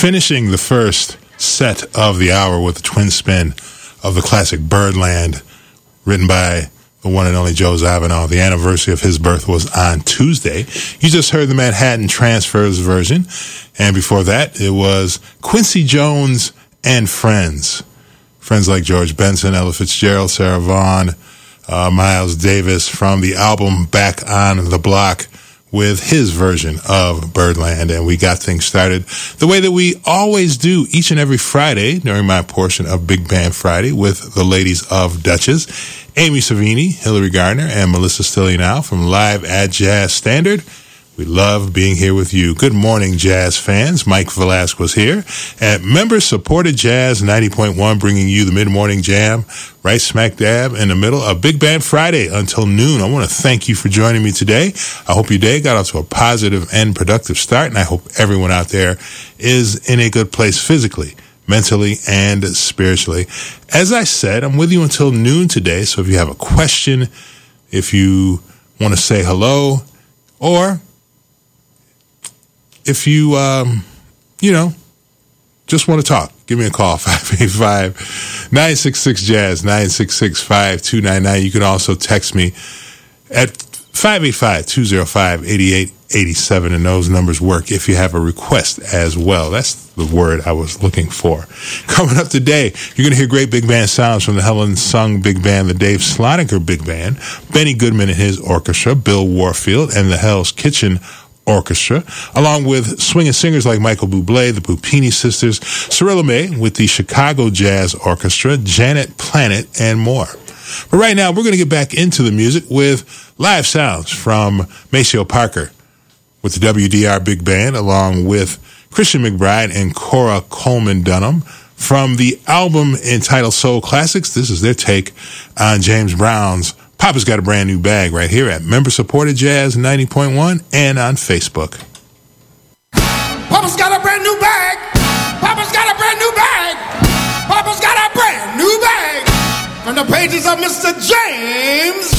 Finishing the first set of the hour with a twin spin of the classic Birdland, written by the one and only Joe Zawinul. The anniversary of his birth was on Tuesday. You just heard the Manhattan Transfers version. And before that, it was Quincy Jones and Friends. Friends like George Benson, Ella Fitzgerald, Sarah Vaughan, Miles Davis from the album Back on the Block with his version of Birdland. And we got things started the way that we always do each and every Friday during my portion of Big Band Friday with the ladies of Duchess, Amy Savini, Hillary Gardner, and Melissa Stillionow from Live at Jazz Standard. We love being here with you. Good morning, jazz fans. Mike Velasquez here at Member-Supported Jazz 90.1, bringing you the mid-morning jam right smack dab in the middle of Big Band Friday until noon. I want to thank you for joining me today. I hope your day got off to a positive and productive start, and I hope everyone out there is in a good place physically, mentally, and spiritually. As I said, I'm with you until noon today, so if you have a question, if you want to say hello, or if you, just want to talk, give me a call, 585-966-JAZZ, 966-5299. You can also text me at 585-205-8887, and those numbers work if you have a request as well. That's the word I was looking for. Coming up today, you're going to hear great big band sounds from the Helen Sung Big Band, the Dave Slonaker Big Band, Benny Goodman and his orchestra, Bill Warfield and the Hell's Kitchen Orchestra, along with swinging singers like Michael Bublé, the Puppini Sisters, Cyrilla May with the Chicago Jazz Orchestra, Janet Planet, and more. But right now, we're going to get back into the music with live sounds from Maceo Parker with the WDR Big Band, along with Christian McBride and Cora Coleman Dunham from the album entitled Soul Classics. This is their take on James Brown's Papa's Got a Brand New Bag right here at Member-Supported Jazz 90.1 and on Facebook. Papa's got a brand new bag. Papa's got a brand new bag. Papa's got a brand new bag. From the pages of Mr. James